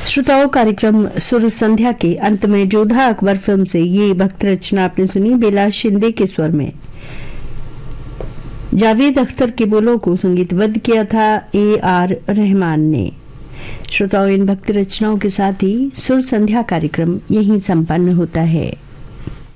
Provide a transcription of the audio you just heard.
श्रोताओं, कार्यक्रम सुर संध्या के अंत में जोधा अकबर फिल्म से ये भक्त रचना आपने सुनी बेला शिंदे के स्वर में। जावेद अख्तर के बोलों को संगीतबद्ध किया था AR रहमान ने। श्रोताओं, इन भक्ति रचनाओं के साथ ही सुर संध्या कार्यक्रम यहीं संपन्न होता है।